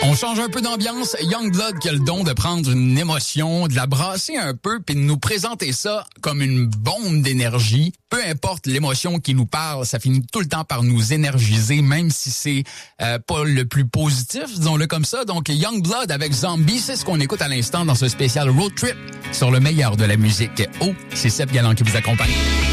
On change un peu d'ambiance. Youngblood qui a le don de prendre une émotion, de la brasser un peu, puis de nous présenter ça comme une bombe d'énergie. Peu importe l'émotion qui nous parle, ça finit tout le temps par nous énergiser, même si c'est pas le plus positif, disons-le comme ça. Donc, Youngblood avec Zombie, c'est ce qu'on écoute à l'instant dans ce spécial Road Trip sur le meilleur de la musique. Oh, c'est Seb Galland qui vous accompagne.